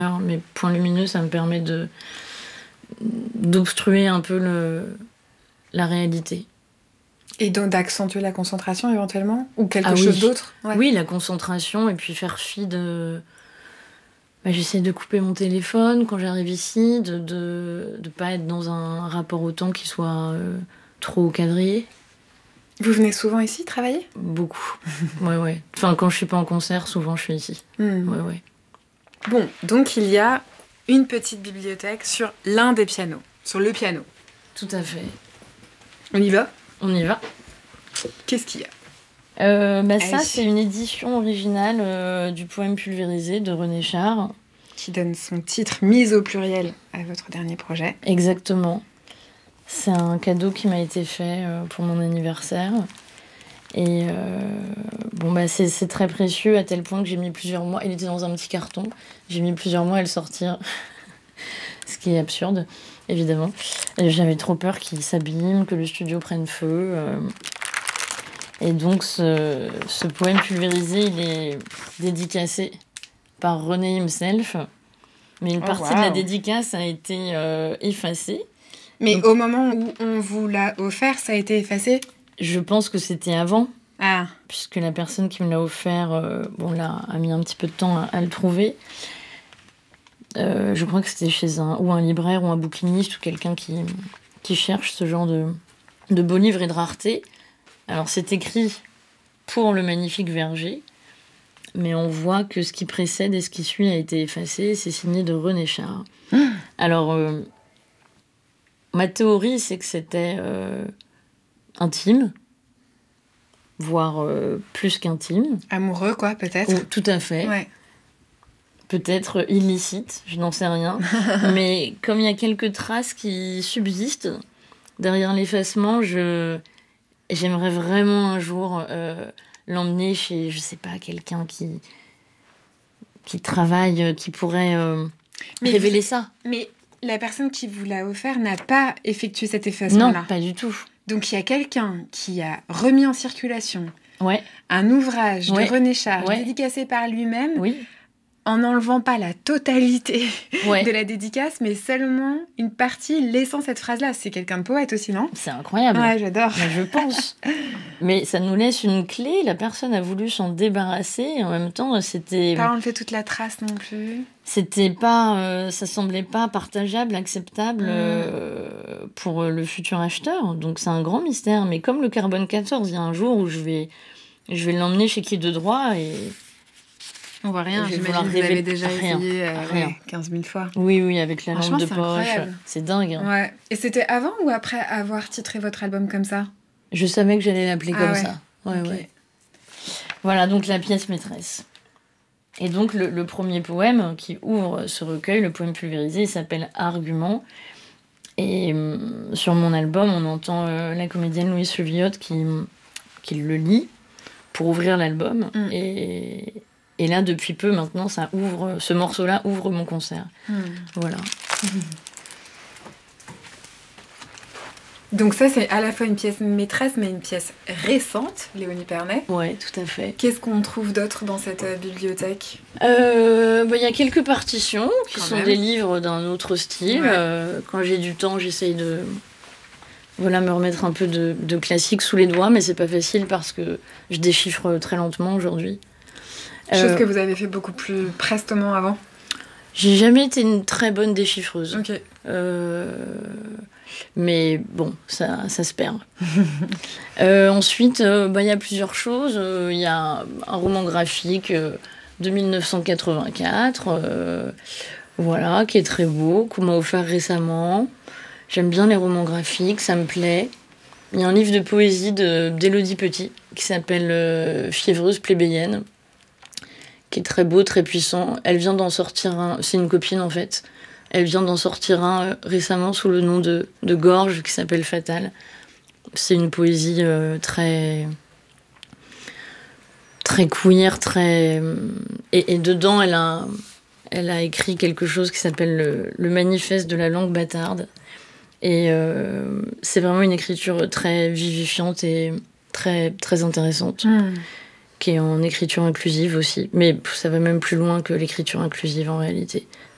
Alors, mes points lumineux, ça me permet d'obstruer un peu la réalité. Et donc d'accentuer la concentration éventuellement? Ou quelque oui. chose d'autre? Ouais. Oui, la concentration, et puis faire fi de... j'essaie de couper mon téléphone quand j'arrive ici, de pas être dans un rapport au temps qui soit trop quadrillé. Vous venez souvent ici travailler? Beaucoup. Ouais. Enfin, quand je suis pas en concert, souvent je suis ici. Ouais. Bon, donc il y a une petite bibliothèque sur l'un des pianos, sur le piano. Tout à fait. On y va? On y va. Qu'est-ce qu'il y a? Ça, c'est une édition originale du poème pulvérisé de René Char. Qui donne son titre mise au pluriel à votre dernier projet. Exactement. C'est un cadeau qui m'a été fait pour mon anniversaire. Et c'est très précieux à tel point que j'ai mis plusieurs mois. Il était dans un petit carton. J'ai mis plusieurs mois à le sortir. Ce qui est absurde, évidemment. Et j'avais trop peur qu'il s'abîme, que le studio prenne feu. Et donc, ce poème pulvérisé, il est dédicacé par René himself. Mais une partie de la dédicace a été effacée. Mais donc, au moment où on vous l'a offert, ça a été effacé? Je pense que c'était avant. Ah. Puisque la personne qui me l'a offert a mis un petit peu de temps à le trouver. Je crois que c'était chez un libraire ou un bouquiniste ou quelqu'un qui cherche ce genre de beaux livres et de rareté. Alors c'est écrit pour le magnifique verger, mais on voit que ce qui précède et ce qui suit a été effacé. C'est signé de René Char. Alors, ma théorie, c'est que c'était intime, voire plus qu'intime. Amoureux, quoi, peut-être. Oh, tout à fait. Ouais. Peut-être illicite, je n'en sais rien. Mais comme il y a quelques traces qui subsistent derrière l'effacement, j'aimerais vraiment un jour l'emmener chez, je sais pas, quelqu'un qui travaille, qui pourrait révéler ça. Mais la personne qui vous l'a offert n'a pas effectué cet effacement-là. Non, pas du tout. Donc il y a quelqu'un qui a remis en circulation ouais. un ouvrage ouais. de René Char, ouais. dédicacé par lui-même, oui. en n'enlevant pas la totalité ouais. de la dédicace, mais seulement une partie laissant cette phrase-là. C'est quelqu'un de poète aussi, non? C'est incroyable. Ouais, j'adore. Je pense. Mais ça nous laisse une clé. La personne a voulu s'en débarrasser. Et en même temps, c'était... Pas enlever toute la trace non plus. C'était pas... ça semblait pas partageable, acceptable pour le futur acheteur. Donc c'est un grand mystère. Mais comme le carbone 14, il y a un jour où je vais l'emmener chez qui de droit et... On voit rien, j'imagine que vous avez déjà essayé 15 000 fois. Oui, avec la lampe de poche. Incroyable. C'est dingue. Hein. Ouais. Et c'était avant ou après avoir titré votre album comme ça? Je savais que j'allais l'appeler comme ça. Okay. Ouais. Voilà, donc la pièce maîtresse. Et donc le premier poème qui ouvre ce recueil, le poème pulvérisé, il s'appelle Argument. Et sur mon album, on entend la comédienne Louise Chevillot qui le lit pour ouvrir l'album. Et là, depuis peu, maintenant, ce morceau-là ouvre mon concert. Voilà. Donc ça, c'est à la fois une pièce maîtresse, mais une pièce récente, Léonie Pernet. Ouais, tout à fait. Qu'est-ce qu'on trouve d'autre dans cette bibliothèque? Y a quelques partitions qui sont des livres d'un autre style. Ouais. Quand j'ai du temps, j'essaye de me remettre un peu de classique sous les doigts, mais c'est pas facile parce que je déchiffre très lentement aujourd'hui. Chose que vous avez fait beaucoup plus prestement avant? J'ai jamais été une très bonne déchiffreuse. Ok. Mais bon, ça se perd. Ensuite, y a plusieurs choses. Il y a un roman graphique de 1984, qui est très beau, qu'on m'a offert récemment. J'aime bien les romans graphiques, ça me plaît. Il y a un livre de poésie d'Élodie Petit qui s'appelle Fiévreuse plébéienne, qui est très beau, très puissant. Elle vient d'en sortir un... C'est une copine, en fait. Elle vient d'en sortir un récemment sous le nom de Gorge, qui s'appelle Fatal. C'est une poésie très queer, très... Et dedans, elle a écrit quelque chose qui s'appelle le manifeste de la langue bâtarde. Et c'est vraiment une écriture très vivifiante et très, très intéressante. Qui est en écriture inclusive aussi. Mais ça va même plus loin que l'écriture inclusive en réalité.